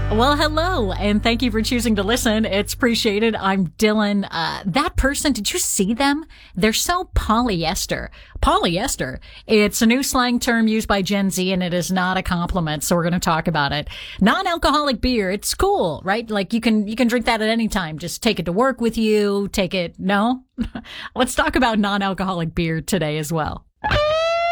Well, hello, and thank you for choosing to listen. It's appreciated. I'm Dylan. That person, did you see them? They're so polyester. Polyester. It's a new slang term used by Gen Z, and it is not a compliment, so we're going to talk about it. Non-alcoholic beer, it's cool, right? Like you can drink that at any time. Just take it to work with you. No? Let's talk about non-alcoholic beer today as well.